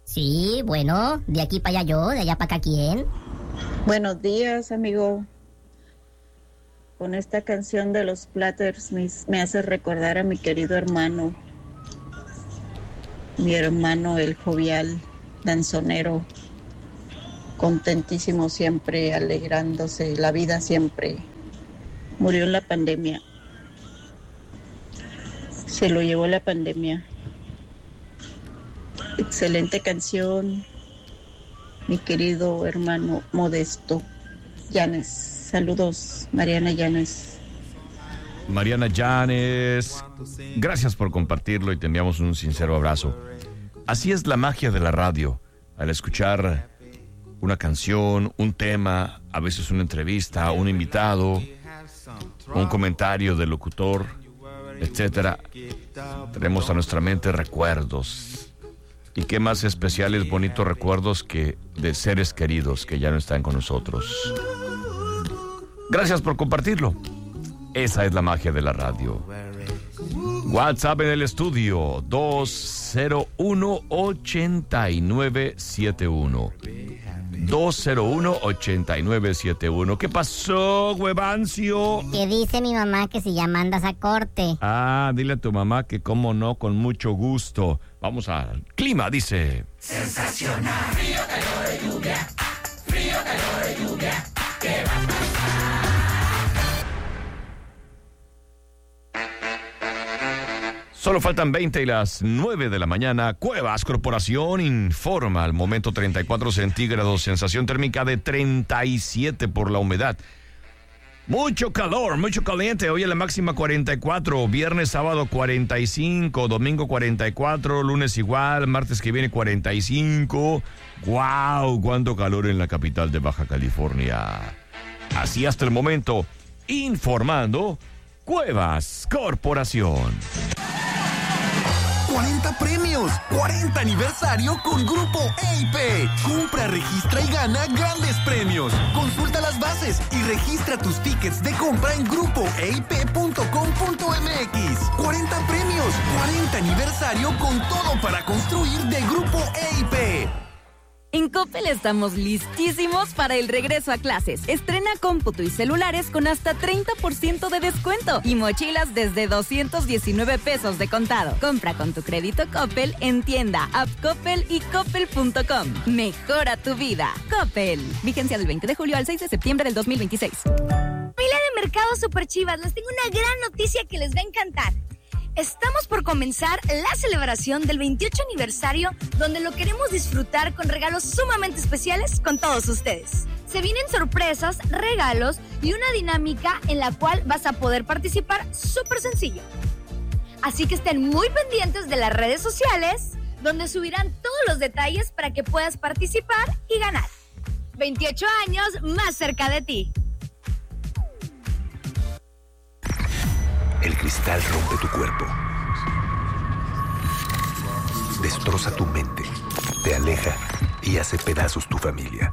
Sí, bueno, de aquí para allá yo, de allá para acá quién. Buenos días, amigo. Con esta canción de los Platters me hace recordar a mi querido hermano. Mi hermano, el jovial, danzonero, contentísimo siempre, alegrándose, la vida siempre. Murió en la pandemia. Se lo llevó la pandemia. Excelente canción, mi querido hermano Modesto Llanes. Saludos, Mariana Llanes. Mariana Llanes, gracias por compartirlo y te enviamos un sincero abrazo. Así es la magia de la radio, al escuchar una canción, un tema, a veces una entrevista, un invitado, un comentario del locutor, etcétera. Tenemos a nuestra mente recuerdos. Y qué más especiales, bonitos recuerdos que de seres queridos que ya no están con nosotros. Gracias por compartirlo. Esa es la magia de la radio. WhatsApp en el estudio 201-8971. 201-8971. ¿Qué pasó, huevancio? Que dice mi mamá que si ya mandas a corte. Ah, dile a tu mamá que cómo no, con mucho gusto. Vamos al clima, dice. Sensacional. Frío, calor de lluvia. Frío, calor de lluvia. ¿Qué va a pasar? Solo faltan 20 y las 9 de la mañana. Cuevas Corporación informa al momento 34 centígrados, sensación térmica de 37 por la humedad. Mucho calor, mucho caliente. Hoy en la máxima 44, viernes, sábado 45, domingo 44, lunes igual, martes que viene 45. ¡Guau! ¡Cuánto calor en la capital de Baja California! Así hasta el momento, informando Cuevas Corporación. 40 premios, 40 aniversario con Grupo EIP. Compra, registra y gana grandes premios. Consulta las bases y registra tus tickets de compra en grupoeip.com.mx. 40 premios, 40 aniversario con todo para construir de Grupo EIP. En Coppel estamos listísimos para el regreso a clases. Estrena cómputo y celulares con hasta 30% de descuento y mochilas desde 219 pesos de contado. Compra con tu crédito Coppel en tienda, app Coppel y coppel.com. Mejora tu vida. Coppel. Vigencia del 20 de julio al 6 de septiembre del 2026. Familia de Mercado Super Chivas, les tengo una gran noticia que les va a encantar. Estamos por comenzar la celebración del 28 aniversario, donde lo queremos disfrutar con regalos sumamente especiales con todos ustedes. Se vienen sorpresas, regalos y una dinámica en la cual vas a poder participar súper sencillo. Así que estén muy pendientes de las redes sociales, donde subirán todos los detalles para que puedas participar y ganar. 28 años más cerca de ti. El cristal rompe tu cuerpo, destroza tu mente, te aleja y hace pedazos tu familia.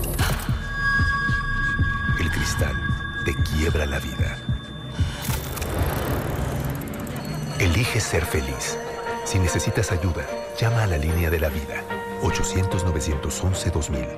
El cristal te quiebra la vida. Elige ser feliz. Si necesitas ayuda, llama a la línea de la vida. 800-911-2000.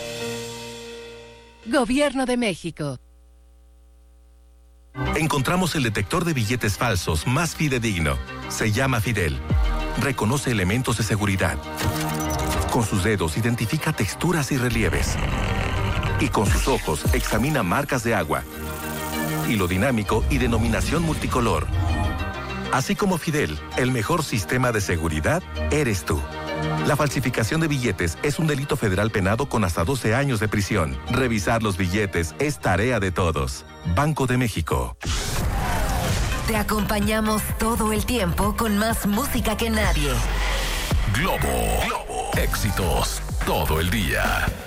Gobierno de México. Encontramos el detector de billetes falsos más fidedigno. Se llama Fidel. Reconoce elementos de seguridad. Con sus dedos identifica texturas y relieves. Y con sus ojos examina marcas de agua. Hilo dinámico y denominación multicolor. Así como Fidel, el mejor sistema de seguridad eres tú. La falsificación de billetes es un delito federal penado con hasta 12 años de prisión. Revisar los billetes es tarea de todos. Banco de México. Te acompañamos todo el tiempo con más música que nadie. Globo. Éxitos todo el día.